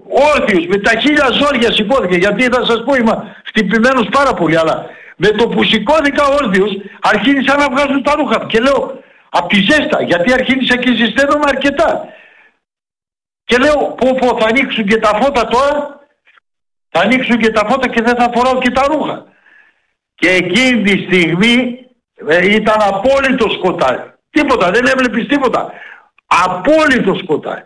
όρθιος, με τα 1000 ζόρια σηκώθηκε, γιατί θα σας πω είμαι χτυπημένος πάρα πολύ, αλλά με το που σηκώθηκα όρθιος αρχίνησα να βγάζουν τα ρούχα και λέω απ' τη ζέστα, γιατί αρχίνησα και ζεσταίνομαι αρκετά. Και λέω πω θα ανοίξουν και τα φώτα τώρα, θα ανοίξουν και τα φώτα και δεν θα φοράω και τα ρούχα. Και εκείνη τη στιγμή ήταν απόλυτο σκοτάδι. Τίποτα, δεν έβλεπες τίποτα. Απόλυτο σκοτάδι.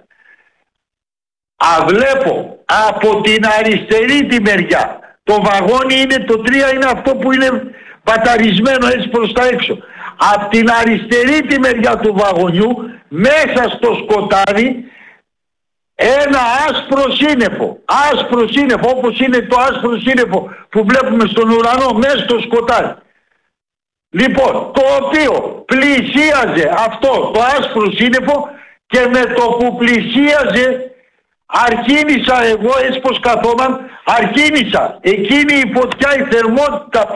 Βλέπω από την αριστερή τη μεριά. Το βαγόνι είναι, το 3 είναι αυτό που είναι μπαταρισμένο έτσι προς τα έξω. Από την αριστερή τη μεριά του βαγονιού, μέσα στο σκοτάδι, ένα άσπρο σύννεφο, όπως είναι το άσπρο σύννεφο που βλέπουμε στον ουρανό, μέσα στο σκοτάδι. Λοιπόν, το οποίο πλησίαζε αυτό το άσπρο σύννεφο και με το που πλησίαζε αρχίνησα εγώ, έτσι πως καθόμουν, αρχίνησα εκείνη η φωτιά, η θερμότητα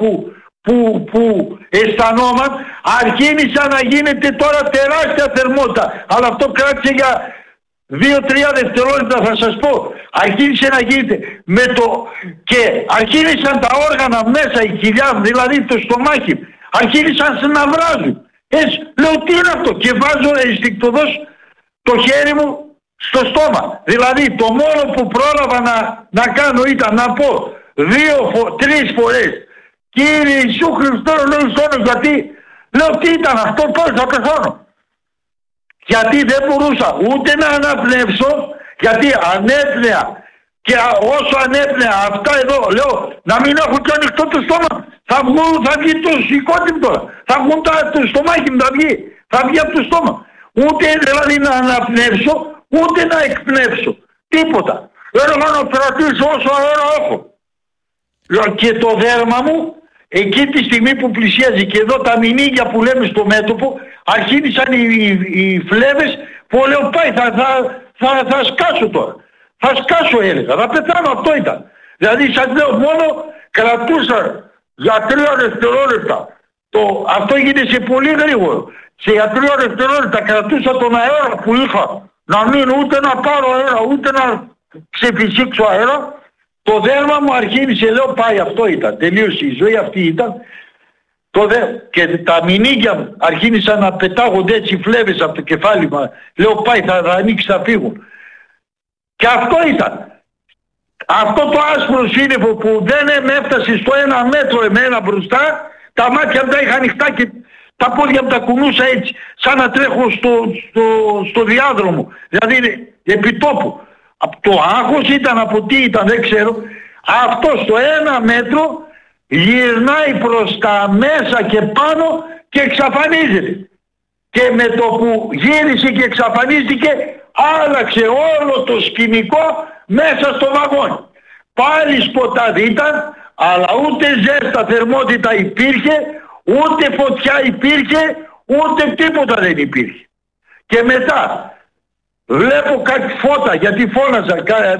που αισθανόμουν, αρχίνησα να γίνεται τώρα τεράστια θερμότητα. Αλλά αυτό κράτησε για 2-3 δευτερόλεπτα, θα σας πω. Αρχίνησε να γίνεται και αρχίνησαν τα όργανα μέσα, η κοιλιά, δηλαδή το στομάχι, αρχίνησαν να βράζουν. Έτσι, λέω τι είναι αυτό, και βάζω ενστικτωδώς το χέρι μου στο στόμα. Δηλαδή το μόνο που πρόλαβα να κάνω ήταν να πω 2-3 φορές Κύριε Ιησού Χριστό, λέω γιατί, λέω τι ήταν αυτό, πώς θα πεθάνω. Γιατί δεν μπορούσα ούτε να αναπνεύσω, γιατί ανέπνεα και όσο ανέπνεα αυτά εδώ, λέω να μην έχω και ανοιχτό το στόμα, θα βγει το σηκώτη τώρα, θα βγουν το στομάχι μου, θα βγει από το στόμα. Ούτε δηλαδή να αναπνεύσω, ούτε να εκπνεύσω. Τίποτα. Έλεγα να κρατήσω όσο αέρα έχω. Και το δέρμα μου, εκεί τη στιγμή που πλησίαζε και εδώ τα μηνύγια που λέμε στο μέτωπο, αρχίνησαν οι φλέβες που λέω πάει, θα σκάσω τώρα. Θα σκάσω έλεγα, θα πεθάνω, αυτό ήταν. Δηλαδή σας λέω μόνο κρατούσα για 3 δευτερόλεπτα. Αυτό γίνεται σε πολύ γρήγορο. Για 3 δευτερόλεπτα κρατούσα τον αέρα που είχα. Να μην ούτε να πάρω αέρα, ούτε να ξεφυσίξω αέρα. Το δέρμα μου αρχίνησε, λέω πάει, αυτό ήταν. Τελείωσε η ζωή, αυτή ήταν. Και τα μηνύγια μου αρχίνησαν να πετάγονται έτσι φλέβες από το κεφάλι μου. Λέω πάει, θα ανοίξει, θα φύγουν. Και αυτό ήταν. Αυτό το άσπρο σύννεφο που δεν με έφτασε στο 1 μέτρο εμένα μπροστά, τα μάτια μου τα είχα ανοιχτά και τα πόδια μου τα κουνούσα έτσι, σαν να τρέχω στο διάδρομο. Δηλαδή επί τόπου. Το άγχος ήταν, από τι ήταν δεν ξέρω. Αυτό στο 1 μέτρο γυρνάει προς τα μέσα και πάνω και εξαφανίζεται. Και με το που γύρισε και εξαφανίστηκε, άλλαξε όλο το σκηνικό μέσα στο βαγόνι. Πάλι σκοτάδι ήταν, αλλά ούτε ζέστα θερμότητα υπήρχε, ούτε φωτιά υπήρχε, ούτε τίποτα δεν υπήρχε. Και μετά βλέπω κάτι φώτα, γιατί φώναζα,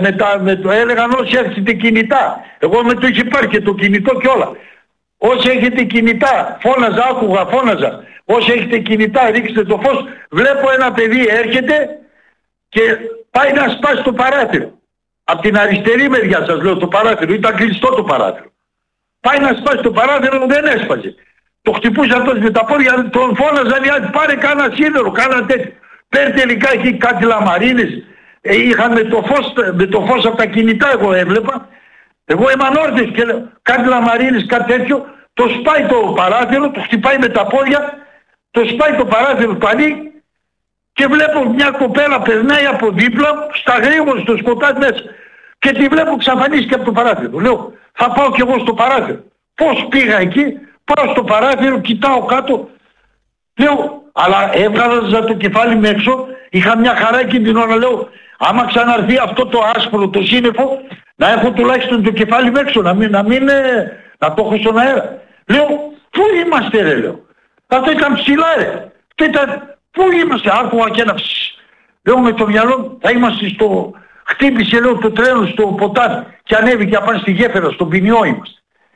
έλεγαν όσοι έχετε κινητά. Εγώ με το είχε πάρει και το κινητό και όλα. Όσοι έχετε κινητά, φώναζα, άκουγα, φώναζα. Όσοι έχετε κινητά, ρίξτε το φως. Βλέπω ένα παιδί έρχεται και πάει να σπάσει το παράθυρο. Από την αριστερή μεριά σας λέω το παράθυρο, ήταν κλειστό το παράθυρο. Πάει να σπάσει το παράθυρο, δεν έσπασε. Το χτυπούσε αυτός με τα πόδια, τον φώναζαν οι άλλοι, πάρε κάνα σίδερο, κάνα τέτοιο. Πέρ τελικά εκεί κάτι λαμαρίνες, είχαν με το φως από τα κινητά, εγώ έβλεπα. Εγώ είμαι ανόρθιος και λέω κάτι λαμαρίνες, κάτι τέτοιο, το σπάει το παράθυρο, το χτυπάει με τα πόδια, το σπάει το παράθυρο, το ανοίγει και βλέπω μια κοπέλα περνάει από δίπλα, στα γρήγορα στο σκοτάδι μέσα και τη βλέπω εξαφανίστηκε από το παράθυρο. Λέω θα πάω κι εγώ στο παράθυρο. Πώς πήγα εκεί, πάω στο παράθυρο, κοιτάω κάτω, λέω, αλλά έβγαλα το κεφάλι με έξω, είχα μια χαρά εκείνη την ώρα, λέω άμα ξαναρθεί αυτό το άσπρο το σύννεφο, να έχω τουλάχιστον το κεφάλι με έξω, να το έχω στον αέρα. Λέω, πού είμαστε ρε, λέω. Αυτό ήταν ψηλά ρε. Πού είμαστε, άκουγα και ένα λέω με το μυαλό, θα είμαστε χτύπησε λέω το τρένο στο ποτάμι και ανέβηκε απάνω στη γέφυρα, στον ποινιό είμαστε.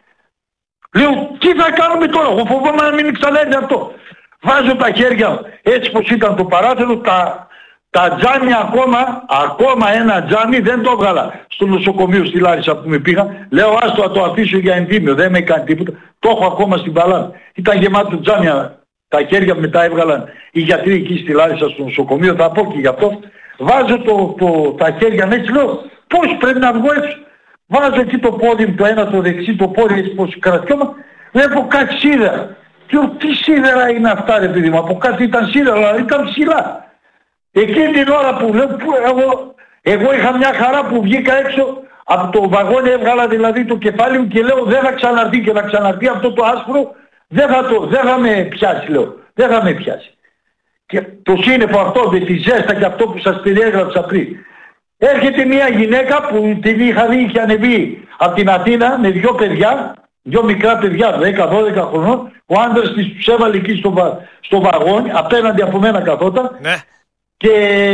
Λέω, τι θα κάνουμε τώρα, εγώ φοβάμαι να μην ξανάρθει αυτό. Βάζω τα χέρια έτσι πως ήταν το παράθυρο, Τα τζάμια ακόμα ένα τζάμι δεν το έβγαλα στο νοσοκομείο στη Λάρισα που με πήγα. Λέω άστο να το αφήσω για ενδύμιο, δεν με κάνει τίποτα. Το έχω ακόμα στην παλάτα. Ήταν γεμάτο τζάμια. Τα χέρια μετά έβγαλαν οι γιατροί εκεί στη Λάρισα στο νοσοκομείο. Θα πω και γι' αυτό. Βάζω τα χέρια μέσα, λέω πώς πρέπει να βγω έξω. Βάζω εκεί το πόδι μου, το ένα το δεξί, το πόδι έτσι πως κρατιόμαι. Βλέπω κάτι σίδερα. Και τι σίδερα είναι αυτά ρε παιδί μου. Από κάτι ήταν σίδερα, αλλά ήταν ψηλά. Εκείνη την ώρα που λέω, εγώ είχα μια χαρά που βγήκα έξω από το βαγόνι, έβγαλα δηλαδή το κεφάλι μου και λέω δεν θα ξαναρθεί και να ξαναρθεί αυτό το άσπρο, δεν θα με πιάσει λέω, δεν θα με πιάσει. Και το σύννεφο αυτό με τη ζέστα και αυτό που σας περιέγραψα πριν. Έρχεται μια γυναίκα που την είχα δει, είχε ανεβεί από την Αθήνα με 2 παιδιά, 2 μικρά παιδιά, 10-12 χρονών, ο άντρας της τους έβαλε εκεί στο βαγόνι, απέναντι από μένα καθόταν. Ναι. Και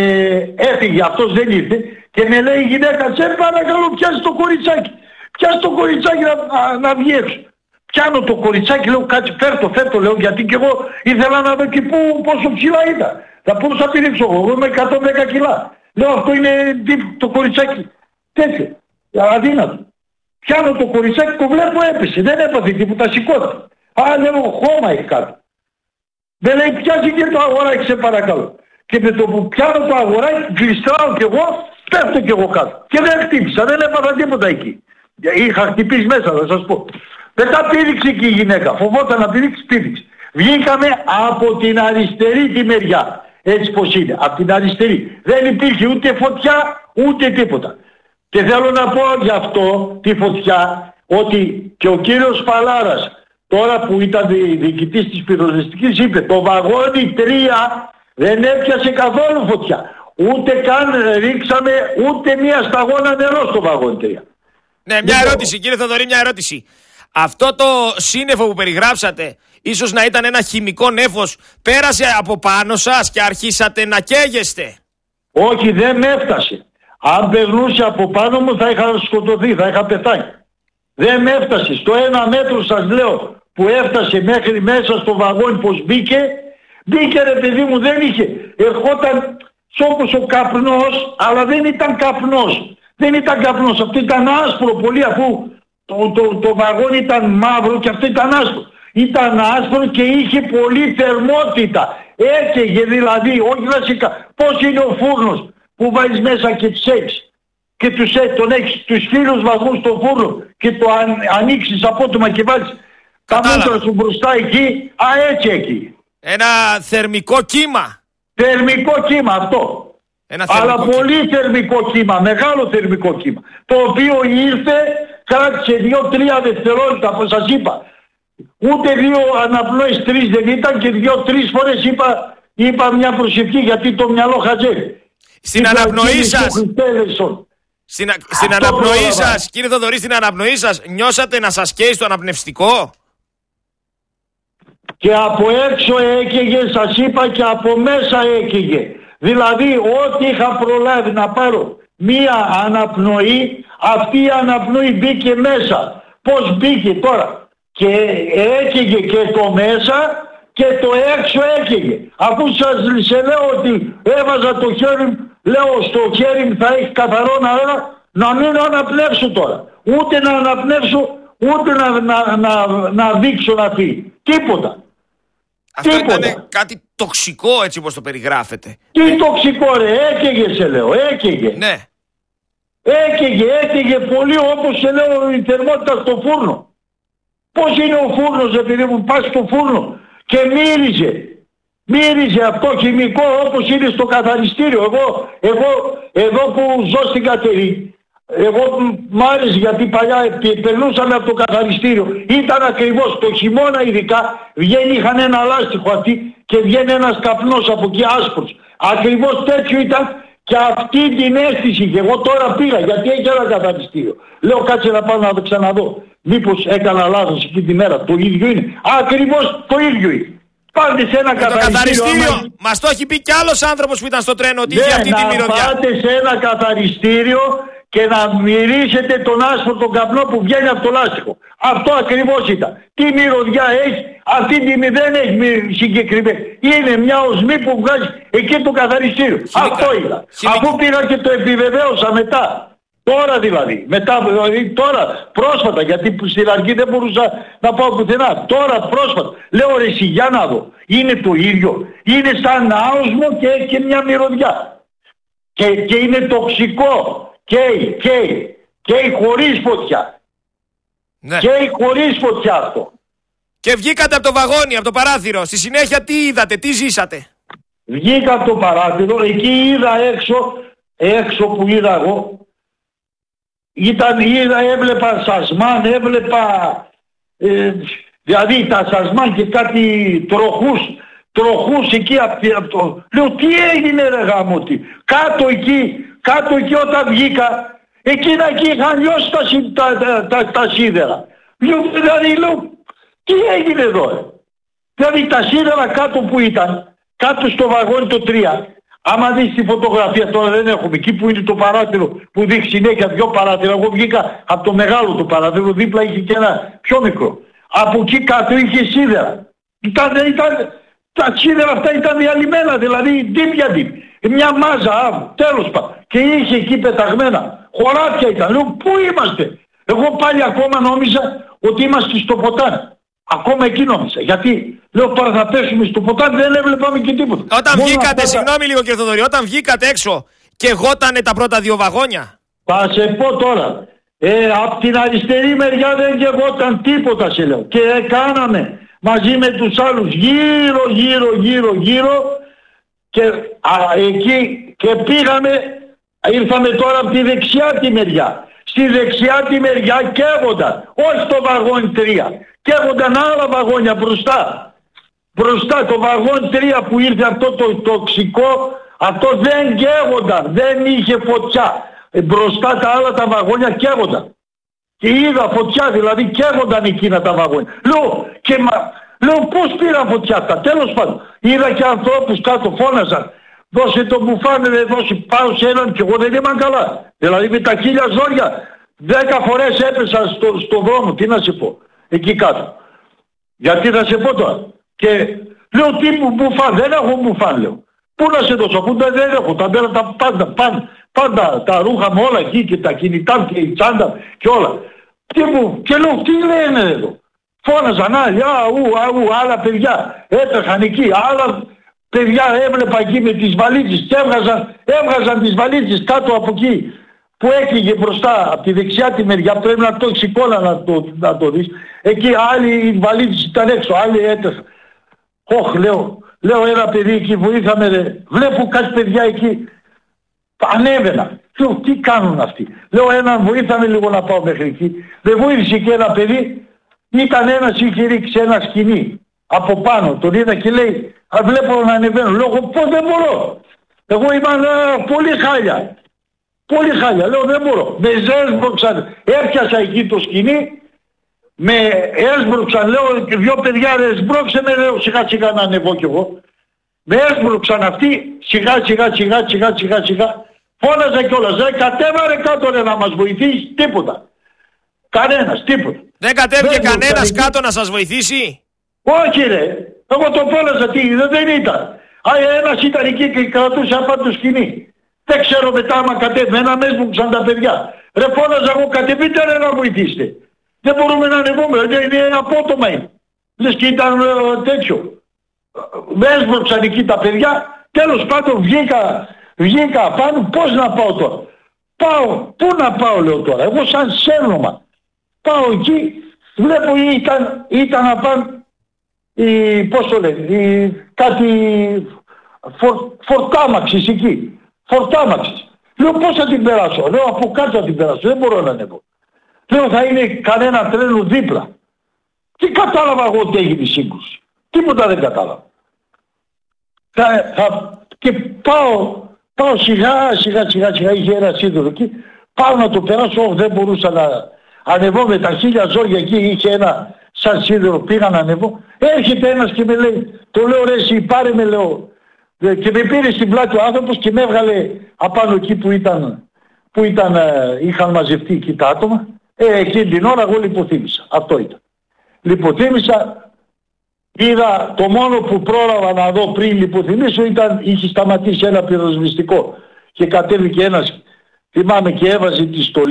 έφυγε, αυτός δεν ήρθε και με λέει η γυναίκα σε παρακαλώ πιάσει το κοριτσάκι, πιάσει το κοριτσάκι να βγει έξω. Πιάνω το κοριτσάκι, λέω κάτσε φέρτο λέω γιατί και εγώ ήθελα να δω και πόσο ψηλά ήταν. Θα μπορούσα να πηρίξω εγώ είμαι 110 κιλά. Λέω αυτό είναι το κοριτσάκι τέτοιο, αδύνατο. Πιάνω το κοριτσάκι, το βλέπω έπεσε, δεν έπαθε τίποτα, σηκώθηκε. Λέω χώμα έχει κάτω. Δεν λέει πιάσει και το αγοράκι σε παρακαλώ. Και με το που πιάνω το αγοράκι, γλιστράω κι εγώ, πέφτω κι εγώ κάτω. Και δεν χτύπησα, δεν έπαθα τίποτα εκεί. Είχα χτυπήσει μέσα, θα σας πω. Μετά πήδηξε και η γυναίκα, φοβόταν να πήδηξε. Βγήκαμε από την αριστερή τη μεριά, έτσι πως είναι, από την αριστερή. Δεν υπήρχε ούτε φωτιά, ούτε τίποτα. Και θέλω να πω γι' αυτό τη φωτιά, ότι και ο κύριος Παλάρας, τώρα που ήταν διοικητής της πυροσβεστικής, είπε το βαγόνι 3 δεν έπιασε καθόλου φωτιά. Ούτε καν ρίξαμε ούτε μία σταγόνα νερό στο βαγόνι 3. Ναι, μια ερώτηση κύριε Θοδωρή, μια ερώτηση. Αυτό το σύννεφο που περιγράψατε, ίσως να ήταν ένα χημικό νέφος, πέρασε από πάνω σας και αρχίσατε να καίγεστε? Όχι, δεν με έφτασε. Αν περνούσε από πάνω μου θα είχα σκοτωθεί, θα είχα πεθάνει. Δεν με έφτασε. Στο 1 μέτρο σας λέω που έφτασε μέχρι μέσα στο βαγόνι πως μπήκε ρε παιδί μου, δεν είχε. Ερχόταν όπως ο καπνός, αλλά δεν ήταν καπνός. Δεν ήταν καπνός. Αυτό ήταν άσπρο πολύ, αφού το βαγόνι ήταν μαύρο και αυτό ήταν άσπρο. Ήταν άσπρο και είχε πολύ θερμότητα. Έκαιγε δηλαδή, όχι βασικά. Πώς είναι ο φούρνος που βάζεις μέσα και τους έχεις. Και τον έχεις τους φύλλους βαθμούς στο φούρνο και το ανοίξεις απότομα και βάζεις τα μούτρα σου μπροστά εκεί. Έτσι εκεί. Ένα θερμικό κύμα. Θερμικό κύμα αυτό. Αλλά πολύ θερμικό κύμα, μεγάλο θερμικό κύμα. Το οποίο ήρθε, κράτησε 2-3 δευτερόλεπτα, όπως σας είπα. Ούτε 2 αναπνοές, 3 δεν ήταν και 2-3 φορές είπα μια προσευχή γιατί το μυαλό χαζεύει. Στην αναπνοή σας. Στην αναπνοή σας, κύριε Θοδωρή, στην αναπνοή σας νιώσατε να σας καίει στο αναπνευστικό? Και από έξω έκαιγε, σας είπα, και από μέσα έκαιγε. Δηλαδή ό,τι είχα προλάβει να πάρω μία αναπνοή, αυτή η αναπνοή μπήκε μέσα. Πώς μπήκε τώρα? Και έκαιγε και το μέσα και το έξω έκαιγε. Αφού σε λέω ότι έβαζα το χέρι μου, λέω στο χέρι μου θα έχει καθαρό αέρα, να μην αναπνεύσω τώρα. Ούτε να αναπνεύσω, ούτε να δείξω να φύγει. Τίποτα. Αυτό ήταν κάτι τοξικό έτσι όπως το περιγράφετε. Τι τοξικό ρε, έκαιγε σε λέω, έκαιγε. Ναι. Έκαιγε πολύ, όπως σε λέω, η θερμότητα στο φούρνο. Πώς είναι ο φούρνος επειδή μου πας στο φούρνο και μύριζε αυτό χημικό όπως είναι στο καθαριστήριο. Εγώ εδώ που ζω στην Κατερίνη, εγώ μ' άρεσε γιατί παλιά περνούσαμε από το καθαριστήριο. Ήταν ακριβώς το χειμώνα ειδικά, είχαν ένα λάστιχο αυτοί και βγαίνει ένας καπνός από εκεί άσπρος. Ακριβώς τέτοιο ήταν και αυτή την αίσθηση. Και εγώ τώρα πήγα γιατί έχει ένα καθαριστήριο. Λέω κάτσε να πάω να το ξαναδώ. Μήπως έκανα λάθος εκεί τη μέρα. Το ίδιο είναι. Ακριβώς το ίδιο είναι. Πάτε σε ένα καθαριστήριο. Μας το έχει πει κι άλλος άνθρωπος που ήταν στο τρένο ότι είχε αυτή τη μυρωδιά. Πάτε σε ένα καθαριστήριο και να μυρίσετε τον άσπρο τον καπνό που βγαίνει από το λάστιχο. Αυτό ακριβώς ήταν. Τι μυρωδιά έχει, αυτή τη δεν έχει συγκεκριμένη. Είναι μια οσμή που βγάζει εκεί το καθαριστήριο. Αυτό ήταν. Αφού πήγα και το επιβεβαίωσα μετά. Τώρα δηλαδή, τώρα πρόσφατα, γιατί στην αρχή δεν μπορούσα να πάω πουθενά. Τώρα πρόσφατα, λέω ρε εσύ για να δω, είναι το ίδιο. Είναι σαν άοσμο και έχει και μια μυρωδιά. Και είναι τοξικό. Καίει χωρίς φωτιά. Ναι. Καίει χωρίς φωτιά αυτό. Και βγήκατε από το βαγόνι, από το παράθυρο. Στη συνέχεια τι είδατε, τι ζήσατε? Βγήκα από το παράθυρο, εκεί είδα έξω που είδα εγώ. Έβλεπα σασμάν, δηλαδή τα σασμάν και κάτι τροχούς εκεί από το... Λέω τι έγινε ρε γαμώτη, κάτω εκεί όταν βγήκα, εκείνα εκεί είχαν λιώσει τα σίδερα. Λέω τι έγινε εδώ Δηλαδή τα σίδερα κάτω που ήταν, κάτω στο βαγόνι το 3, άμα δεις τη φωτογραφία, τώρα δεν έχουμε, εκεί που είναι το παράθυρο που δείχνει συνέχεια δυο παράθυρα, εγώ βγήκα από το μεγάλο το παράθυρο, δίπλα είχε και ένα πιο μικρό. Από εκεί κάτω είχε σίδερα. Τα σίδερα αυτά ήταν διαλυμένα, δηλαδή δίπια. Μια μάζα, τέλος πάντων. Και είχε εκεί πεταγμένα. Χωράφια ήταν. Λέω, πού είμαστε? Εγώ πάλι ακόμα νόμιζα ότι είμαστε στο ποτάμι. Ακόμα εκεί νόμιζα. Γιατί λέω τώρα θα πέσουμε στο ποτάμι, δεν έβλεπαμε και τίποτα. Όταν βγήκατε, συγγνώμη λίγο κύριε Θοδωρή, όταν βγήκατε έξω και γότανε τα πρώτα δύο βαγόνια. Θα σε πω τώρα. Απ' την αριστερή μεριά δεν γεγόταν τίποτα, σε λέω. Και κάναμε μαζί με τους άλλους γύρω και εκεί και ήρθαμε τώρα από τη δεξιά τη μεριά. Στη δεξιά τη μεριά καίγονταν, όχι το βαγόνι 3, καίγονταν άλλα βαγόνια μπροστά. Μπροστά το βαγόνι 3 που ήρθε αυτό το τοξικό, αυτό δεν καίγονταν, δεν είχε φωτιά. Μπροστά τα άλλα τα βαγόνια καίγονταν. Και είδα φωτιά, δηλαδή καίγονταν εκείνα τα βαγόνια. Λέω πώς πήραν φωτιά αυτά, τέλος πάντων. Είδα και ανθρώπους κάτω φώναζαν. Δώσε το μπουφάν, δώσε πάω σε έναν και εγώ δεν ήμουν καλά. Δηλαδή με τα 1000 ζόρια 10 φορές έπεσα στο δρόμο, τι να σε πω, εκεί κάτω. Γιατί θα σε πω τώρα. Και λέω τι μπουφάν, δεν έχω μπουφάν λέω. Πού να σε δώσω, αφού δεν έχω, τα πέρα τα πάντα τα ρούχα μου όλα εκεί και τα κινητά και η τσάντα και όλα. Και λέω τι λένε εδώ. Φώναζαν άλλοι, άλλα παιδιά έτρεχαν εκεί, άλλα παιδιά έβλεπα εκεί με τις βαλίτσες και έβγαζαν τις βαλίτσες κάτω από εκεί που έκυγε μπροστά από τη δεξιά τη μεριά, πρέπει να το έχεις εικόνα να το δεις. Εκεί άλλοι οι βαλίτσες ήταν έξω, άλλοι έτρεχαν. Όχ, λέω ένα παιδί εκεί βοήθαμε ρε. Βλέπω κάτι παιδιά εκεί ανέβαινα. Λέω τι κάνουν αυτοί. Λέω έναν βοήθαμε λίγο να πάω μέχρι εκεί. Δεν βοήθησε και ένα παιδί. Ήταν ένας είχε ρίξει ένα σκοινί από πάνω. Τον είδα και λέει βλέπω να ανεβαίνω. Λέω πώς δεν μπορώ. Εγώ ήμουν πολύ χάλια. Πολύ χάλια. Λέω δεν μπορώ. Με έσπρωξαν. Έπιασα εκεί το σκοινί. Με έσπρωξαν. Λέω δυο παιδιά έσπρωξε με. Λέω σιγά σιγά να ανεβώ κι εγώ. Με έσπρωξαν αυτοί. Σιγά. Φώναζα κιόλας. Κατέβαρε κάτω ρε, να μας βοηθήσει. Τίποτα. Κανένας. Τίποτα. Δεν κατέβηκε κανένας κάτω να σας βοηθήσει? Όχι ρε. Εγώ το φώναζα δεν ήταν. Ένας ήταν εκεί και κρατούσε απάνω το σκοινί. Δεν ξέρω μετά άμα κατέβαινε. Με έσπρωξαν τα παιδιά. Ρε φώναζα εγώ κατεβείτε ρε να βοηθήσετε. Δεν μπορούμε να ανεβούμε. Είναι απότομα είναι. Λες και ήταν τέτοιο. Με έσπρωξαν εκεί τα παιδιά. Τέλος πάντων βγήκα πάνω. Πώς να πάω τώρα. Πού να πάω λέω τώρα. Εγώ σαν σέρνομα. Πάω εκεί. Βλέπω ήταν απάνω πώς το λένε. Κάτι φορτάμαξης εκεί. Φορτάμαξης. Λέω πώς θα την περάσω. Λέω από κάτω θα την περάσω. Δεν μπορώ να ανέβω. Λέω θα είναι κανένα τρένο δίπλα. Τι κατάλαβα εγώ ότι έγινε η σύγκρουση. Τίποτα δεν κατάλαβα. Και πάω σιγά είχε ένα σίδερο εκεί. Πάω να το περάσω. Δεν μπορούσα να ανεβώ με τα 1000 ζόρια εκεί. Είχε ένα σαν σίδερο. Πήγα να ανεβώ. Έρχεται ένας και με λέει. Το λέω ρε εσύ πάρε με λέω. Και με πήρε στην πλάτη ο άνθρωπος και με έβγαλε απάνω εκεί που ήταν που είχαν μαζευτεί εκεί τα άτομα. Εκείνη την ώρα εγώ λιποθύμησα. Αυτό ήταν. Λιποθύμησα. Είδα, το μόνο που πρόλαβα να δω πριν λιποθυμίσω είχε σταματήσει ένα πυροσβεστικό και κατέβηκε ένας, θυμάμαι, και έβαζε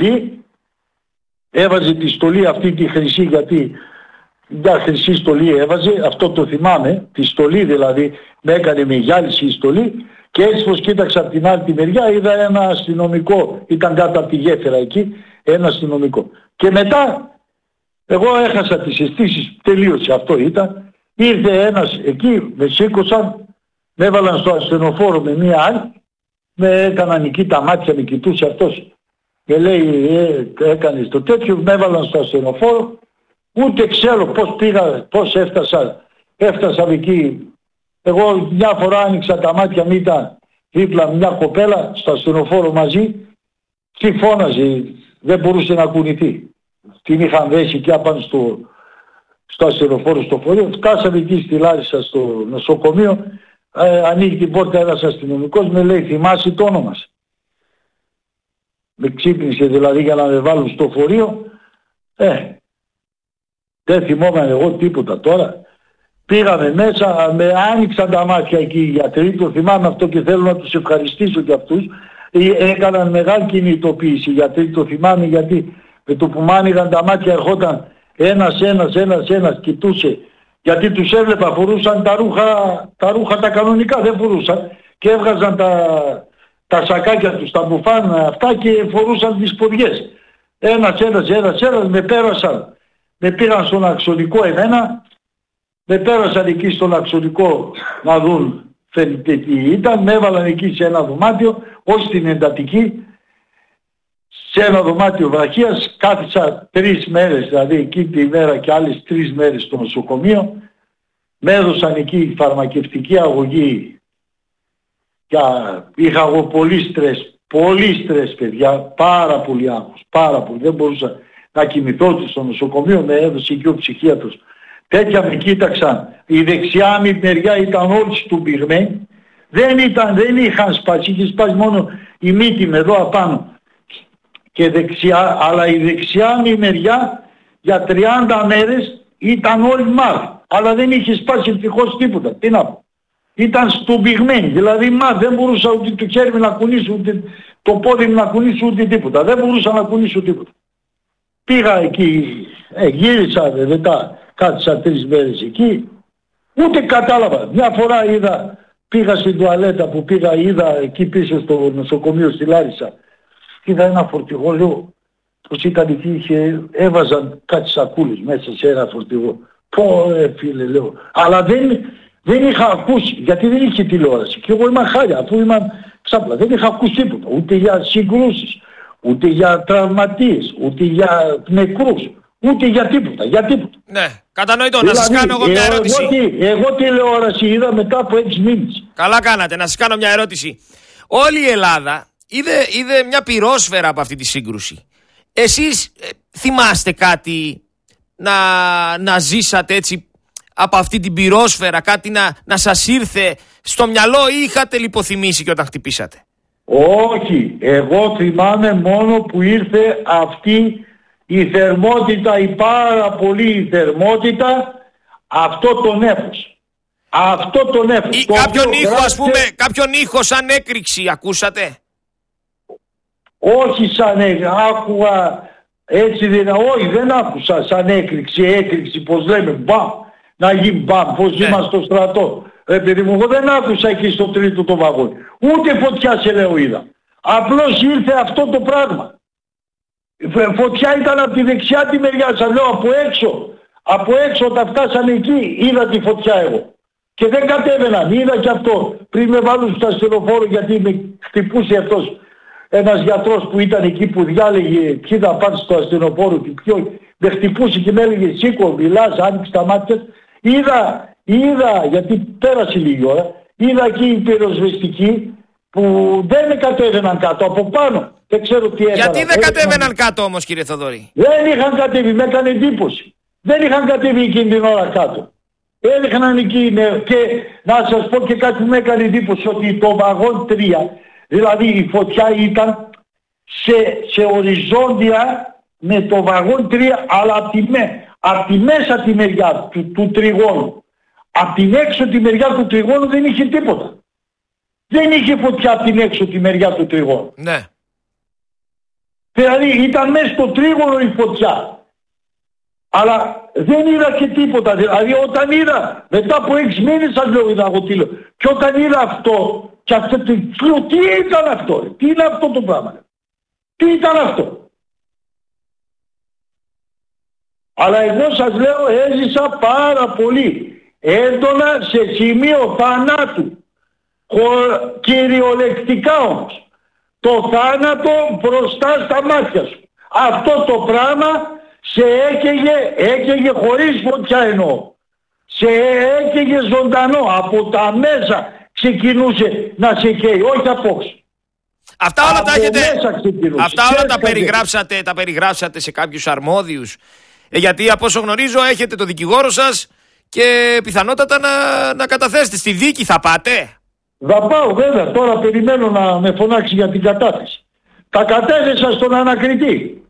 τη στολή αυτή τη χρυσή, γιατί μια χρυσή στολή έβαζε, αυτό το θυμάμαι, τη στολή δηλαδή, με έκανε με γυάλιση η στολή, και έτσι πως κοίταξα από την άλλη τη μεριά είδα ένα αστυνομικό, ήταν κάτω από τη γέφυρα εκεί, ένα αστυνομικό. Και μετά εγώ έχασα τις αισθήσεις, τελείωσε, αυτό ήταν. Ήρθε ένας εκεί, με σήκωσαν, με έβαλαν στο ασθενοφόρο με μία άλλη, με έκαναν εκεί τα μάτια, με κοιτούσε αυτός και λέει έκανες το τέτοιο, με έβαλαν στο ασθενοφόρο, ούτε ξέρω πώς πήγα, πώς έφτασα εκεί. Εγώ μια φορά άνοιξα τα μάτια, μου ήταν δίπλα μια κοπέλα στο ασθενοφόρο μαζί, τι φώναζε, δεν μπορούσε να κουνηθεί. Την είχαν δέσει και απάνω στο ασθενοφόρο στο φορείο, φτάσαμε εκεί στη Λάρισα στο νοσοκομείο, ανοίγει την πόρτα ένας αστυνομικός, με λέει θυμάσαι το όνομα σου? Με ξύπνησε δηλαδή για να με βάλουν στο φορείο. Δεν θυμόμαι εγώ τίποτα τώρα. Πήγαμε μέσα, με άνοιξαν τα μάτια εκεί οι γιατροί, το θυμάμαι αυτό και θέλω να τους ευχαριστήσω και αυτούς. Έκαναν μεγάλη κινητοποίηση οι γιατροί, το θυμάμαι, γιατί με το που μ' άνοιγαν τα μάτια ερχόταν ένας κοιτούσε, γιατί τους έβλεπα, φορούσαν τα ρούχα τα κανονικά, δεν φορούσαν, και έβγαζαν τα σακάκια τους, τα μπουφάν αυτά, και φορούσαν τις ποδιές. Ένας, με πήραν στον αξονικό εμένα, με πέρασαν εκεί στον αξονικό να δουν τι ήταν, με έβαλαν εκεί σε ένα δωμάτιο, όχι στην εντατική, σε ένα δωμάτιο βραχίας, κάθισα 3 μέρες, δηλαδή εκείνη τη μέρα και άλλες 3 μέρες στο νοσοκομείο. Με έδωσαν εκεί φαρμακευτική αγωγή και είχα εγώ πολύ στρες παιδιά, πάρα πολύ άγχος, πάρα πολύ, δεν μπορούσα να κοιμηθώ στο νοσοκομείο, με έδωσε εκεί ο ψυχίατρος. Τέτοια με κοίταξαν, η δεξιά μου μεριά ήταν όλοι στουμπιγμένοι, δεν είχαν σπάσει, είχε σπάσει μόνο η μύτη με εδώ απάνω και δεξιά, αλλά η δεξιά μου μεριά για 30 μέρες ήταν όλοι μαύροι, αλλά δεν είχε σπάσει ευτυχώς τίποτα. Τι να πω. Ήταν στουμπιγμένοι, δηλαδή δεν μπορούσα ούτε το χέρι μου να κουνήσω, ούτε το πόδι μου να κουνήσω, ούτε τίποτα. Δεν μπορούσα να κουνήσω τίποτα. Πήγα εκεί, γύρισα μετά, κάθισα 3 μέρες εκεί, ούτε κατάλαβα. Μια φορά πήγα στην τουαλέτα που είδα εκεί πίσω στο νοσοκομείο στη Λάρισα, είδα ένα φορτηγό, λέω, πως ήταν εκεί, έβαζαν κάτι σακούλες μέσα σε ένα φορτηγό. Πω φίλε, λέω, αλλά δεν είχα ακούσει, γιατί δεν είχε τηλεόραση και εγώ ήμουν χάλια, αφού ήμουν ξάπλα, δεν είχα ακούσει τίποτα, ούτε για συγκρούσεις, ούτε για τραυματίες, ούτε για νεκρούς, ούτε για τίποτα, Ναι, κατανοητό. Δηλαδή, να σας κάνω εγώ μια ερώτηση. Εγώ τηλεόραση είδα μετά από 6 μήνες. Καλά κάνατε. Να σας κάνω μια ερώτηση. Όλη η Ελλάδα είδε μια πυρόσφαιρα από αυτή τη σύγκρουση. Εσείς θυμάστε κάτι να ζήσατε έτσι από αυτή την πυρόσφαιρα, κάτι να σας ήρθε στο μυαλό, ή είχατε λιποθυμήσει και όταν χτυπήσατε? Όχι, εγώ θυμάμαι μόνο που ήρθε αυτή η θερμότητα, η πάρα πολύ θερμότητα, αυτό το νέφος. Ή κάποιον ήχο σαν έκρηξη ακούσατε? Όχι σαν έκρηξη, άκουγα έτσι, όχι δεν άκουσα σαν έκρηξη, πως λέμε, να γίνει μπαμ, πως είμαστε στο στρατό. Παιδί μου, εγώ δεν άκουσα εκεί στο τρίτο το βαγόνι. Ούτε φωτιά σε λέω είδα. Απλώς ήρθε αυτό το πράγμα. Φωτιά ήταν από τη δεξιά τη μεριά, σας λέω, από έξω όταν φτάσανε εκεί είδα τη φωτιά εγώ. Και δεν κατέβαιναν, είδα και αυτό. Πριν με βάλουν στο ασθενοφόρο, γιατί με χτυπούσε αυτός ένας γιατρός που ήταν εκεί που διάλεγε ποιοι θα πάνε στο ασθενοφόρο και ποιο, με χτυπούσε και με έλεγε σήκω, μιλάς, άνοιξε τα μάτια. Είδα, γιατί πέρασε λίγη ώρα, είδα εκεί οι πυροσβεστικοί που δεν κατέβαιναν κάτω, από πάνω. Δεν ξέρω τι έκανα. Γιατί δεν κατέβαιναν κάτω όμως, κύριε Θοδωρή? Δεν είχαν κατέβει, με έκανε εντύπωση. Δεν είχαν κατέβει εκείνη την ώρα κάτω. Έδειχναν εκεί, και να σας πω και κάτι που με έκανε εντύπωση, ότι το βαγόν 3, δηλαδή η φωτιά ήταν σε οριζόντια με το βαγόν 3, αλλά από τη μέσα τη μεριά του τριγώνου. Από την έξω τη μεριά του τριγώνου δεν είχε τίποτα. Δεν είχε φωτιά από την έξω τη μεριά του τριγώνου. Ναι. Δηλαδή ήταν μέσα στο τρίγωνο η φωτιά. Αλλά δεν είδα και τίποτα. Δηλαδή όταν είδα, μετά από 6 μήνες σας λέω είδα εγώ τι λέω. Και όταν είδα αυτό, και αυτό το λέω, τι ήταν αυτό, τι είναι αυτό το πράγμα. Τι ήταν αυτό. Αλλά εγώ σας λέω έζησα πάρα πολύ έντονα σε σημείο θανάτου. Κυριολεκτικά όμως. Το θάνατο μπροστά στα μάτια σου. Αυτό το πράγμα σε έκαιγε χωρίς φωτιά εννοώ. Σε έκαιγε ζωντανό. Από τα μέσα ξεκινούσε να σε καίει, όχι απόξω. Αυτά όλα τα έχετε. Αυτά όλα τα περιγράψατε σε κάποιους αρμόδιους. Γιατί από όσο γνωρίζω έχετε το δικηγόρο σας και πιθανότατα να καταθέσετε. Στη δίκη θα πάτε. Θα πάω βέβαια. Τώρα περιμένω να με φωνάξει για την κατάθεση. Τα κατέθεσα στον ανακριτή.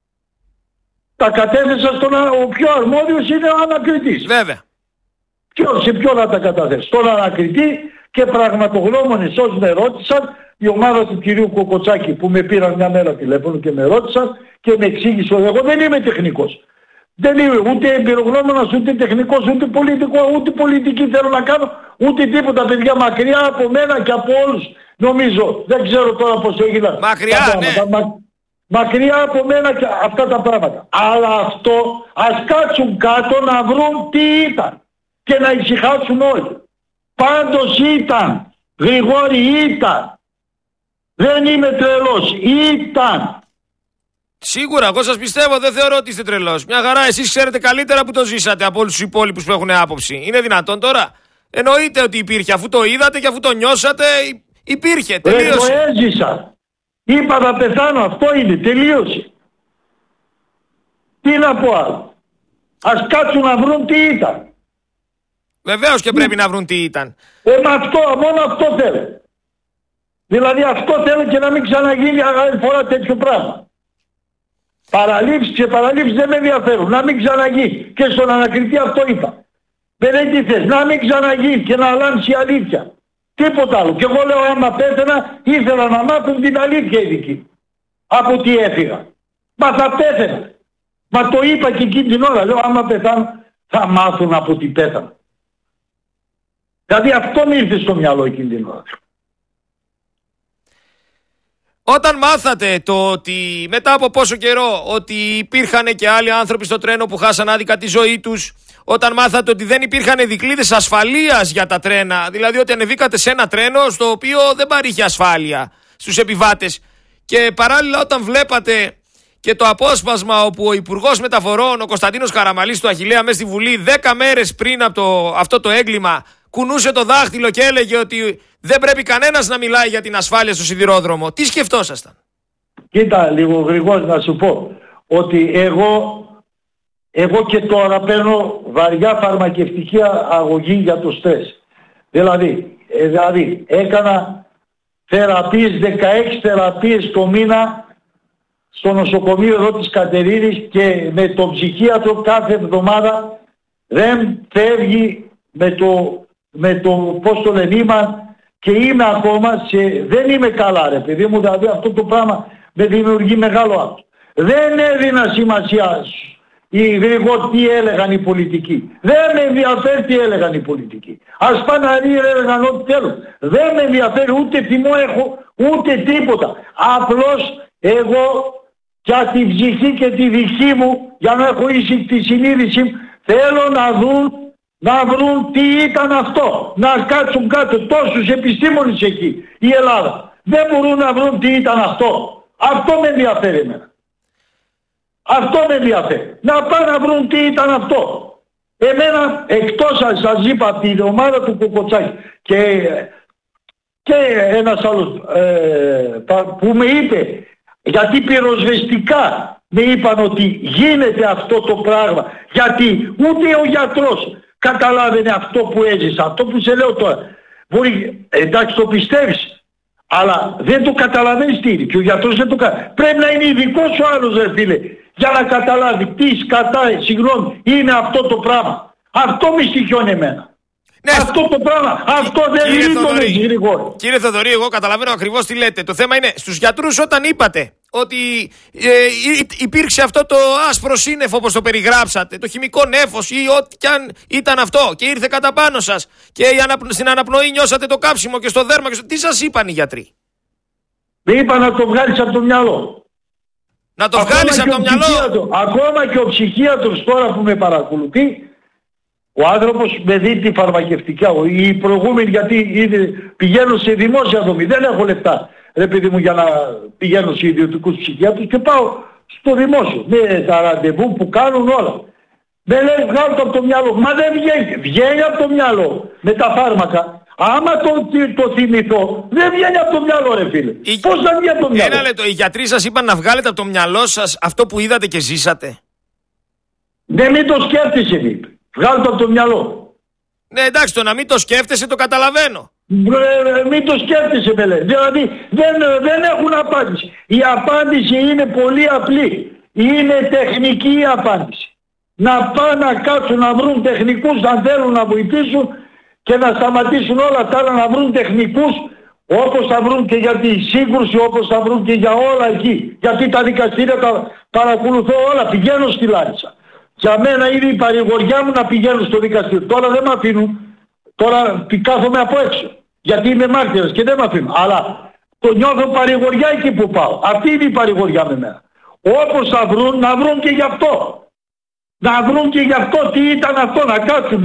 Τα κατέθεσα ο πιο αρμόδιος είναι ο ανακριτής. Βέβαια. Σε ποιο να τα καταθέσει. Στον ανακριτή και πραγματογνώμονες όσοι με ρώτησαν, η ομάδα του κυρίου Κοκοτσάκη που με πήραν μια μέρα τηλέφωνο και με ρώτησαν και με εξήγησε ότι εγώ δεν είμαι τεχνικός. Δεν είμαι ούτε εμπειρογνώμονας, ούτε τεχνικός, ούτε πολιτικό, ούτε πολιτική θέλω να κάνω, ούτε τίποτα παιδιά, μακριά από μένα και από όλους. Νομίζω, δεν ξέρω τώρα πώς έγιναν. Μακριά, ναι. Μακριά από μένα και αυτά τα πράγματα. Αλλά αυτό ας κάτσουν κάτω να βρουν τι ήταν και να ησυχάσουν όλοι. Πάντως ήταν, Γρηγόρη ήταν. Δεν είμαι τρελός, ήταν. Σίγουρα, εγώ σας πιστεύω, δεν θεωρώ ότι είστε τρελός. Μια χαρά, εσείς ξέρετε καλύτερα που το ζήσατε από όλους τους υπόλοιπους που έχουν άποψη. Είναι δυνατόν τώρα? Εννοείται ότι υπήρχε, αφού το είδατε και αφού το νιώσατε, υπήρχε, τελείωσε. Το έζησα. Είπα να πεθάνω, αυτό είναι, τελείωσε. Τι να πω άλλο. Ας κάτσουν να βρουν τι ήταν. Βεβαίως και πρέπει να βρουν τι ήταν. Μόνο αυτό θέλω. Δηλαδή αυτό θέλω και να μην ξαναγίνει άλλη φορά τέτοιο πράγμα. Παραλήψεις και παραλήψεις δεν με ενδιαφέρουν. Να μην ξαναγίνει. Και στον ανακριτή αυτό είπα. Δεν έχει τι θες. Να μην ξαναγίνει και να αλλάξει η αλήθεια. Τίποτα άλλο. Και εγώ λέω άμα πέθαινα ήθελα να μάθουν την αλήθεια ειδική. Από τι έφυγα. Μα θα πέθαινα. Μα το είπα και εκείνη την ώρα. Λέω άμα πεθάνω θα μάθουν από τι πέθανα. Δηλαδή αυτό μου ήρθε στο μυαλό εκείνη την ώρα. Όταν μάθατε το ότι μετά από πόσο καιρό ότι υπήρχαν και άλλοι άνθρωποι στο τρένο που χάσαν άδικα τη ζωή τους, όταν μάθατε ότι δεν υπήρχαν δικλείδες ασφαλείας για τα τρένα, δηλαδή ότι ανεβήκατε σε ένα τρένο στο οποίο δεν παρήχε ασφάλεια στους επιβάτες, και παράλληλα όταν βλέπατε και το απόσπασμα όπου ο Υπουργός Μεταφορών, ο Κωνσταντίνος Καραμανλής του Αχιλλέα, μέσα στη Βουλή 10 μέρες πριν από αυτό το έγκλημα κουνούσε το δάχτυλο και έλεγε ότι δεν πρέπει κανένας να μιλάει για την ασφάλεια στο σιδηρόδρομο. Τι σκεφτόσασταν? Κοίτα λίγο Γρηγόρη να σου πω ότι εγώ και τώρα παίρνω βαριά φαρμακευτική αγωγή για το στρες. Δηλαδή έκανα θεραπείες, 16 θεραπείες το μήνα στο νοσοκομείο εδώ της Κατερίνης και με τον ψυχίατρο κάθε εβδομάδα δεν φεύγει με το πώς το λένε και είμαι ακόμα δεν είμαι καλά ρε παιδί μου, δηλαδή αυτό το πράγμα με δημιουργεί μεγάλο άκρη. Δεν έδινα σημασία Γρηγόρη τι έλεγαν οι πολιτικοί. Δεν με ενδιαφέρει τι έλεγαν οι πολιτικοί. Ας πάνε να έλεγαν ό,τι θέλουν. Δεν με ενδιαφέρει, ούτε θυμό έχω ούτε τίποτα. Απλώς εγώ για την ψυχή και τη δική μου, για να έχω τη συνείδηση μου, θέλω να βρουν τι ήταν αυτό. Να κάτσουν κάτω τόσους επιστήμονες εκεί, η Ελλάδα. Δεν μπορούν να βρουν τι ήταν αυτό. Αυτό με ενδιαφέρει εμένα. Αυτό με ενδιαφέρει. Να πάνε να βρουν τι ήταν αυτό. Εμένα, εκτός σας είπα από την ομάδα του Κοκοτσάκη και ένας άλλος που με είπε, γιατί πυροσβεστικά με είπαν ότι γίνεται αυτό το πράγμα, γιατί ούτε ο γιατρός καταλάβαινε αυτό που έζησα, αυτό που σε λέω τώρα. Μπορεί, εντάξει το πιστεύεις, Αλλά δεν το καταλαβαίνεις τι είναι. Και ο γιατρός δεν το καταλαβαίνει. Πρέπει να είναι ειδικός ο άλλος, ρε φίλε, για να καταλάβει τι σκατά, συγγνώμη, είναι αυτό το πράγμα. Αυτό με στοιχιώνει εμένα. Ναι. Αυτό το πράγμα, αυτό δεν είναι γρήγορο. Κύριε Θοδωρή, εγώ καταλαβαίνω ακριβώς τι λέτε. Το θέμα είναι στους γιατρούς όταν είπατε ότι υπήρξε αυτό το άσπρο σύννεφο όπως το περιγράψατε, το χημικό νέφος ή ό,τι κι αν ήταν αυτό και ήρθε κατά πάνω σας και στην αναπνοή νιώσατε το κάψιμο και στο δέρμα και τι σας είπαν οι γιατροί? Είπα να το βγάλεις από το μυαλό. Να το βγάλεις από το μυαλό. Ακόμα και ο ψυχίατρος τώρα που με παρακολουθεί, ο άνθρωπος με δει τη φαρμακευτική, οι προηγούμενοι, γιατί πηγαίνω σε δημόσια δομή, δεν έχω λεφτά, ρε παιδί μου, για να πηγαίνω σε ιδιωτικούς ψυχιάτρους και πάω στο δημόσιο, με τα ραντεβού που κάνουν όλα. Δεν λέει βγάλω το από το μυαλό, μα δεν βγαίνει από το μυαλό με τα φάρμακα. Άμα το θυμηθώ, δεν βγαίνει από το μυαλό, ρε φίλε. Πώς θα βγαίνει από το μυαλό? Ένα λεπτό, οι γιατροί σας είπαν να βγάλετε από το μυαλό σας αυτό που είδατε και ζήσατε? Ναι, μην το σκέφτεσαι, είπε. Βγάλω το από το μυαλό. Ναι, εντάξει, το να μην το σκέφτεσαι το καταλαβαίνω. Μην το σκέφτεσαι, με λέει. Δηλαδή δεν έχουν απάντηση. Η απάντηση είναι πολύ απλή. Είναι τεχνική η απάντηση. Να πάνε να κάτσουν να βρουν τεχνικούς αν θέλουν να βοηθήσουν και να σταματήσουν όλα τα άλλα, να βρουν τεχνικούς όπως θα βρουν και για τη σύγκρουση, όπως θα βρουν και για όλα εκεί. Γιατί τα δικαστήρια τα παρακολουθώ όλα. Πηγαίνω στη Λάρισα. Για μένα είναι η παρηγοριά μου να πηγαίνω στο δικαστήριο. Τώρα δεν με αφήνουν. Τώρα κάθομαι από έξω. Γιατί είμαι μάρτυρας και δεν με αφήνουν. Αλλά το νιώθω παρηγοριά εκεί που πάω. Αυτή είναι η παρηγοριά με μένα. Όπως θα βρουν, να βρουν και γι' αυτό. Να βρουν και γι' αυτό τι ήταν αυτό. Να κάτσουν.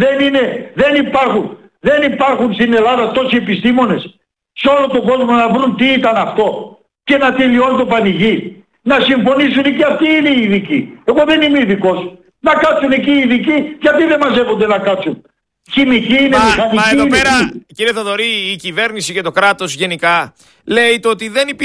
Δεν υπάρχουν στην Ελλάδα τόσοι επιστήμονες. Σε όλο τον κόσμο να βρουν τι ήταν αυτό. Και να τελειώνει το πανηγύρι. Να συμφωνήσουν και αυτοί είναι οι ειδικοί. Εγώ δεν είμαι ειδικός. Να κάτσουν εκεί οι ειδικοί, γιατί δεν μαζεύονται να κάτσουν? Χημική είναι, μηχανική. Μα εδώ πέρα, κύριε Θοδωρή, η κυβέρνηση και το κράτος γενικά λέει το ότι δεν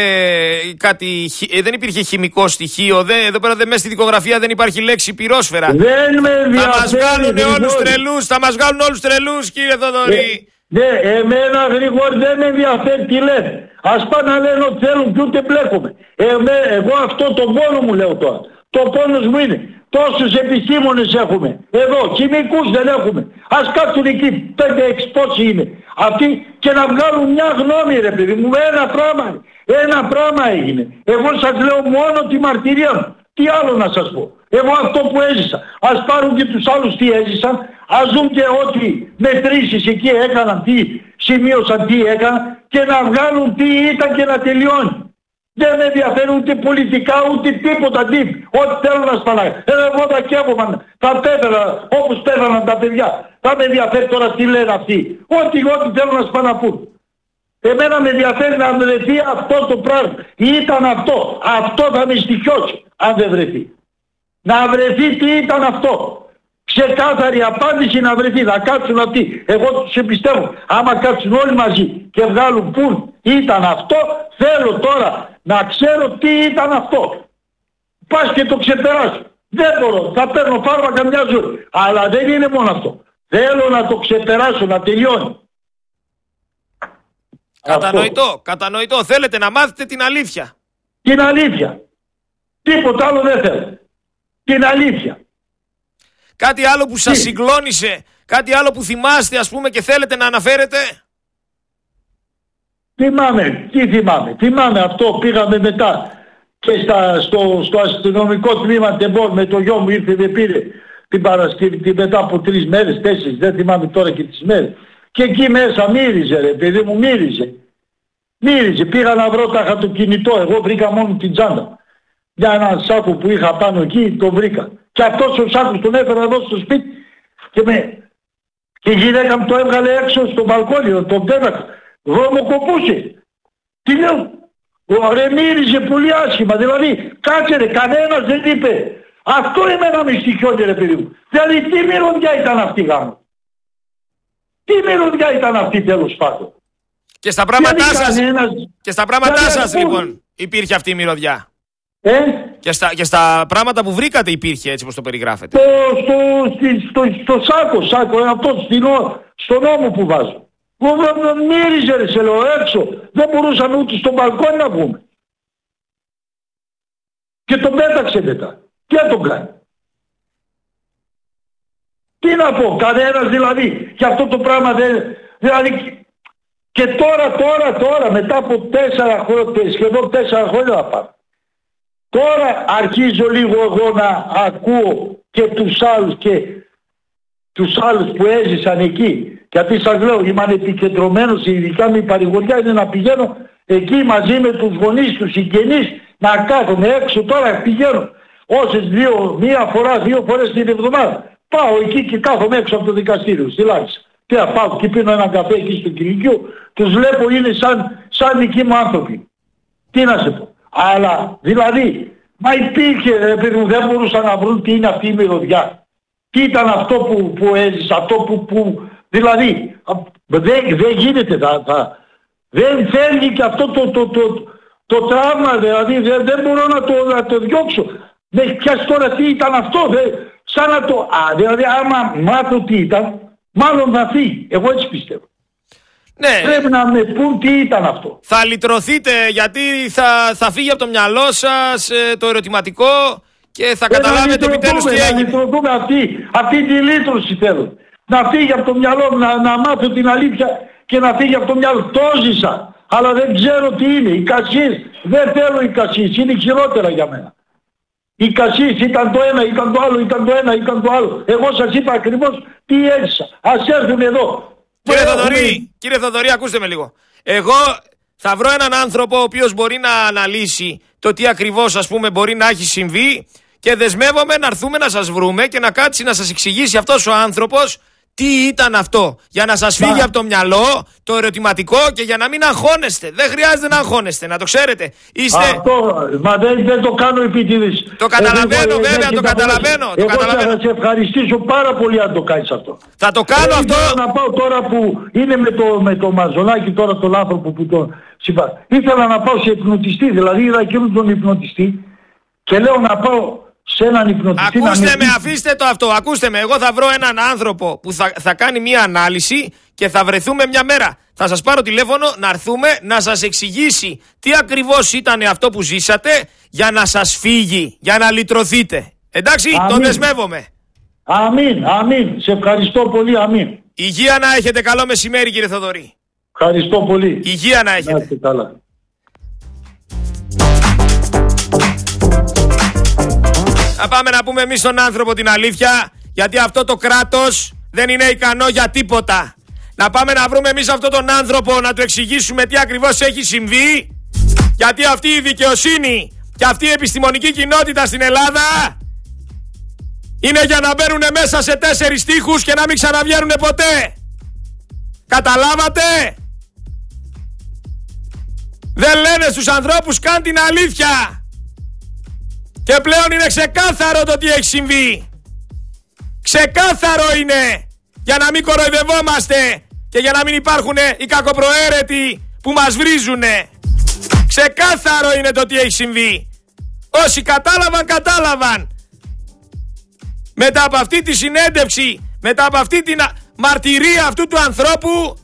υπήρχε χημικό στοιχείο. Εδώ πέρα μέσα στη δικογραφία δεν υπάρχει λέξη πυρόσφαιρα. Δεν με ενδιαφέρει. Θα μας βγάλουν όλους τρελούς, θα μας βγάλουν όλους τρελούς, κύριε Θοδωρή. Ναι, εμένα γρήγορα δεν με ενδιαφέρει τι λένε. Ας πάνε να λένε ό,τι θέλουν και ούτε μπλέκομαι. Εγώ αυτό το πόνο μου λέω τώρα. Το πόνος μου είναι. Τόσους επιστήμονες έχουμε. Εδώ, χημικούς δεν έχουμε. Ας κάτσουν εκεί 5-6 πόσοι είναι. Αυτοί και να βγάλουν μια γνώμη, ρε παιδί μου. Ένα πράγμα έγινε. Εγώ σας λέω μόνο τη μαρτυρία μου. Τι άλλο να σας πω? Εγώ αυτό που έζησα. Ας πάρουν και τους άλλους τι έζησαν. Ας δουν και ό,τι μετρήσεις εκεί έκαναν, τι σημείωσαν, τι έκαναν και να βγάλουν τι ήταν και να τελειώνει. Δεν με ενδιαφέρει ούτε πολιτικά ούτε τίποτα. Ό,τι θέλω να σπανάει. Εγώ τα καίγομαι. Τα πέθανα όπως πέθαναν τα παιδιά. Θα με ενδιαφέρει τώρα τι λένε αυτοί. Ό,τι θέλω να σπαναπούν. Εμένα με ενδιαφέρει να βρεθεί αυτό το πράγμα. Ήταν αυτό. Αυτό θα με στοιχιώσει αν δεν βρεθεί. Να βρεθεί τι ήταν αυτό. Ξεκάθαρη απάντηση να βρεθεί. Να κάτσουν αυτοί. Εγώ τους εμπιστεύω. Άμα κάτσουν όλοι μαζί και βγάλουν πού ήταν αυτό, θέλω τώρα να ξέρω τι ήταν αυτό. Πας και το ξεπεράσω. Δεν μπορώ. Θα παίρνω φάρμακα μια ζωή. Αλλά δεν είναι μόνο αυτό. Θέλω να το ξεπεράσω, να τελειώνει. Κατανοητό. Θέλετε να μάθετε την αλήθεια. Την αλήθεια. Τίποτα άλλο δεν θέλω. Την αλήθεια. Κάτι άλλο που σας συγκλώνησε, κάτι άλλο που θυμάστε ας πούμε και θέλετε να αναφέρετε? Θυμάμαι αυτό, πήγαμε μετά και στο αστυνομικό τμήμα Τεμπόρ με το γιο μου ήρθε και πήρε την Παρασκευή μετά από 3 μέρες, 4, δεν θυμάμαι τώρα και τις μέρες. Και εκεί μέσα μύριζε ρε παιδί μου, μύριζε. Πήγα να βρω τάχα το κινητό, εγώ βρήκα μόνο την τσάντα. Για έναν σάκο που είχα πάνω εκεί το βρήκα. Και αυτός ο σάκος τον έφερα εδώ στο σπίτι και η γυναίκα μου το έβγαλε έξω στο μπαλκόνι, τον πέταξε. Βρωμοκοπούσε. Τι λέω? Ρε μύριζε πολύ άσχημα. Δηλαδή κάτσε ρε, κανένας δεν είπε. Αυτό εμένα με στοιχιώνει ρε παιδί μου. Δηλαδή τι μυρωδιά ήταν αυτή γάμο. Τι μυρωδιά ήταν αυτή τέλος πάντων. Και στα πράγματά σας, λοιπόν υπήρχε αυτή η μυρωδιά. Και στα πράγματα που βρήκατε υπήρχε έτσι όπως το περιγράφετε. Στο σάκο, αυτό στον νόμο που βάζω. Μύριζε ρε, σε λέω έξω. Δεν μπορούσαμε ούτε στο μπαλκόνι να βγούμε. Και τον πέταξε μετά. Τι θα τον κάνει? Τι να πω, κανένας δηλαδή. Και αυτό το πράγμα δεν... Δηλαδή... Και τώρα, μετά από 4 χρόνια, σχεδόν 4 χρόνια να πάμε. Τώρα αρχίζω λίγο εγώ να ακούω και τους άλλους που έζησαν εκεί. Γιατί σας λέω, είμαι επικεντρωμένος, ειδικά με η παρηγοριά είναι να πηγαίνω εκεί μαζί με τους γονείς, τους συγγενείς, να κάθομαι έξω. Τώρα πηγαίνω όσες 1-2 φορές την εβδομάδα. Πάω εκεί και κάθομαι έξω από το δικαστήριο, στη Λάρισα. Τι θα πάω και πίνω ένα καφέ εκεί στο κηλικείο, τους βλέπω, είναι σαν δικοί μου άνθρωποι. Τι να σε πω. Αλλά δηλαδή, μα υπήρχε, δεν μπορούσαν να βρουν τι είναι αυτή η μυρωδιά. Τι ήταν αυτό που έζησε, αυτό που δηλαδή, δεν γίνεται, δεν φεύγει και αυτό το τραύμα, δηλαδή δεν μπορώ να το διώξω. Με έχει πιάσει τώρα τι ήταν αυτό, σαν να το... δηλαδή άμα μάθω τι ήταν, μάλλον θα φύγει. Εγώ έτσι πιστεύω. Ναι. Πρέπει να με πούν τι ήταν αυτό. Θα λυτρωθείτε γιατί θα φύγει από το μυαλό σας το ερωτηματικό και θα καταλάβετε επιτέλους τι έγινε. Να λυτρωθούμε αυτή τη λύτρωση θέλω. Να φύγει από το μυαλό μου, να μάθω την αλήθεια και να φύγει από το μυαλό. Το ζήσα, αλλά δεν ξέρω τι είναι. Οι κασίες, δεν θέλω οι κασίες, είναι χειρότερα για μένα. Οι κασίες ήταν το ένα, ήταν το άλλο, ήταν το ένα, ήταν το άλλο. Εγώ σας είπα ακριβώς τι έζησα. Ας έρθουν εδώ. Κύριε Θοδωρή, ακούστε με λίγο. Εγώ θα βρω έναν άνθρωπο ο οποίος μπορεί να αναλύσει το τι ακριβώς, ας πούμε, μπορεί να έχει συμβεί και δεσμεύομαι να έρθουμε να σας βρούμε και να κάτσει να σας εξηγήσει αυτός ο άνθρωπος τι ήταν αυτό. Για να σας φύγει από το μυαλό το ερωτηματικό και για να μην αγχώνεστε. Δεν χρειάζεται να αγχώνεστε, να το ξέρετε. Αυτό, μα δεν το κάνω επιτήρηση. Το καταλαβαίνω βέβαια, το καταλαβαίνω. Εγώ θα σε ευχαριστήσω πάρα πολύ αν το κάνεις αυτό. Θα το κάνω αυτό. Ήθελα να πάω τώρα που είναι με το Μαζονάκι, τώρα τον άνθρωπο που τον συμπά. Ήθελα να πάω σε υπνοτιστή, δηλαδή είδα εκείνον τον υπνοτιστή και λέω να πάω σε έναν υπνοτιστή. Ακούστε με, αφήστε το αυτό. Ακούστε με, εγώ θα βρω έναν άνθρωπο που θα κάνει μια ανάλυση και θα βρεθούμε μια μέρα. Θα σας πάρω τηλέφωνο να έρθουμε να σας εξηγήσει τι ακριβώς ήταν αυτό που ζήσατε για να σας φύγει, για να λυτρωθείτε. Εντάξει, τον δεσμεύομαι. Αμήν. Σε ευχαριστώ πολύ, αμήν. Υγεία να έχετε, καλό μεσημέρι κύριε Θοδωρή. Ευχαριστώ πολύ. Υγεία να έχετε. Να είστε καλά. Θα πάμε να πούμε εμείς στον άνθρωπο την αλήθεια, γιατί αυτό το κράτος δεν είναι ικανό για τίποτα. Να πάμε να βρούμε εμείς αυτόν τον άνθρωπο, να του εξηγήσουμε τι ακριβώς έχει συμβεί, γιατί αυτή η δικαιοσύνη και αυτή η επιστημονική κοινότητα στην Ελλάδα είναι για να μπαίνουν μέσα σε 4 τοίχους και να μην ξαναβγαίνουν ποτέ. Καταλάβατε? Δεν λένε στους ανθρώπους καν την αλήθεια. Και πλέον είναι ξεκάθαρο το τι έχει συμβεί. Ξεκάθαρο είναι. Για να μην κοροϊδευόμαστε και για να μην υπάρχουν οι κακοπροαίρετοι που μας βρίζουνε. Ξεκάθαρο είναι το τι έχει συμβεί. Όσοι κατάλαβαν. Μετά από αυτή τη συνέντευξη, μετά από αυτή την μαρτυρία αυτού του ανθρώπου,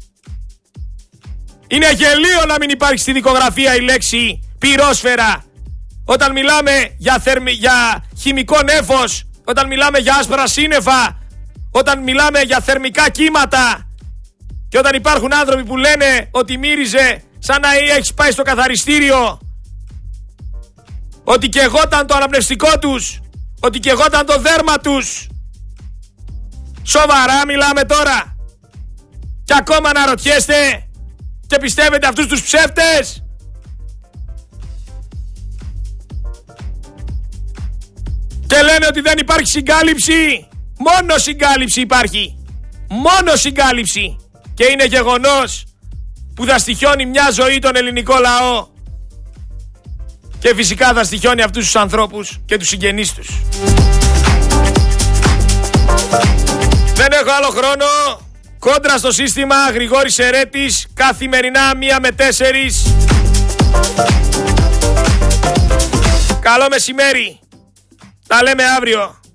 είναι γελίο να μην υπάρχει στη δικογραφία η λέξη πυρόσφαιρα. Όταν μιλάμε για χημικό νέφος, όταν μιλάμε για άσπρα σύννεφα, όταν μιλάμε για θερμικά κύματα και όταν υπάρχουν άνθρωποι που λένε ότι μύριζε σαν να έχεις πάει στο καθαριστήριο, ότι καιγόταν το αναπνευστικό τους, ότι καιγόταν το δέρμα τους. Σοβαρά μιλάμε τώρα? Και ακόμα να ρωτιέστε και πιστεύετε αυτούς τους ψεύτες? Και λένε ότι δεν υπάρχει συγκάλυψη. Μόνο συγκάλυψη υπάρχει. Μόνο συγκάλυψη. Και είναι γεγονός που θα στοιχιώνει μια ζωή τον ελληνικό λαό. Και φυσικά θα στοιχιώνει αυτούς τους ανθρώπους και τους συγγενείς τους. Δεν έχω άλλο χρόνο. Κόντρα στο σύστημα, Γρηγόρης Ερέτης, καθημερινά 1 με 4. Καλό μεσημέρι. Τα λέμε αύριο.